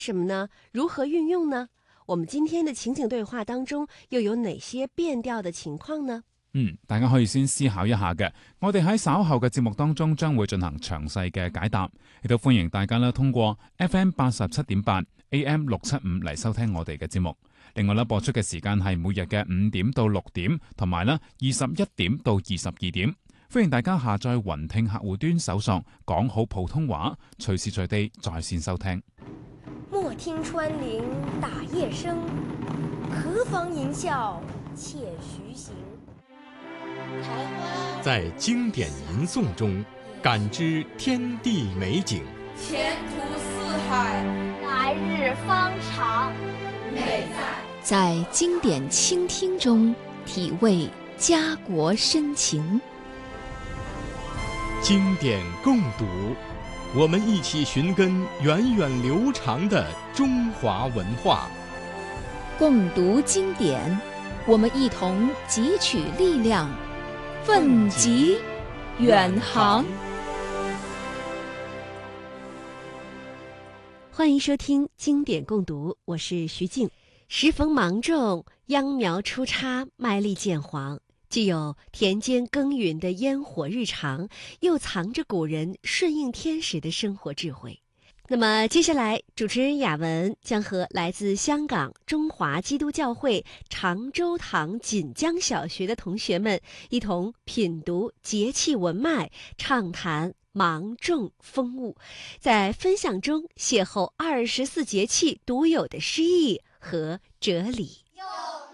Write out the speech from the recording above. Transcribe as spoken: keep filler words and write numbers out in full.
什么呢？如何运用呢？我們今天的情景對話當中又有哪些變調的情況呢？ 嗯，大家可以先思考一下嘅。我哋喺稍後嘅節目當中將會進行詳細嘅解答，亦都歡迎大家咧通過 F M 八十七點八 A M 六七五嚟收聽我哋嘅節目。另外咧播出嘅時間係每日嘅五點到六點，同埋咧二十一點到二十二點。歡迎大家下載雲聽客戶端搜索講好普通話，隨時隨地在線收聽。 莫聽穿林打葉聲，何妨吟嘯且徐行。 在經典吟誦中感知天地美景， 前途似海， 來日方長。 美在在經典傾聽中體味家國深情。 經典共讀，我們一起尋根源遠流長的中華文化。 共讀經典，我們一同汲取力量，奮楫遠航。 歡迎收聽經典共讀，我是徐靜。時逢芒種，秧苗出插，麥粒漸黃，既有田間耕耘的煙火日常，又藏着古人順應天時的生活智慧。那麼接下來，主持人雅文將和來自香港中華基督教會長洲堂錦江小學的同學們一同品讀節氣文脈，暢談芒種風物，在分享中邂逅二十四節氣獨有的詩意和哲理。